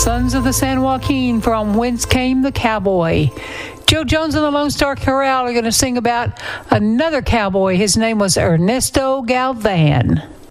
Sons of the San Joaquin from Whence Came the Cowboy. Joe Jones and the Lone Star Chorale are going to sing about another cowboy. His name was Ernesto Galvan.